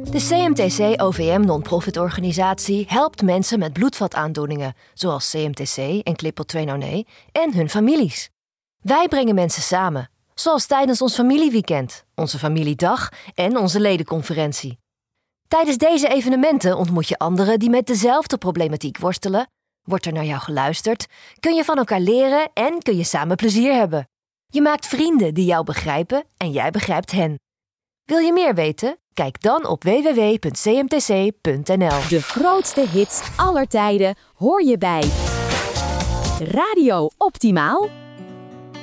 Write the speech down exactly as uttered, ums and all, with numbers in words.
De C M T C O V M non-profit-organisatie helpt mensen met bloedvataandoeningen, zoals C M T C en Klippel-Twee-Nonee, en hun families. Wij brengen mensen samen, zoals tijdens ons familieweekend, onze familiedag en onze ledenconferentie. Tijdens deze evenementen ontmoet je anderen die met dezelfde problematiek worstelen, wordt er naar jou geluisterd, kun je van elkaar leren en kun je samen plezier hebben. Je maakt vrienden die jou begrijpen en jij begrijpt hen. Wil je meer weten? Kijk dan op w w w punt c m t c punt n l. De grootste hits aller tijden hoor je bij Radio Optimaal.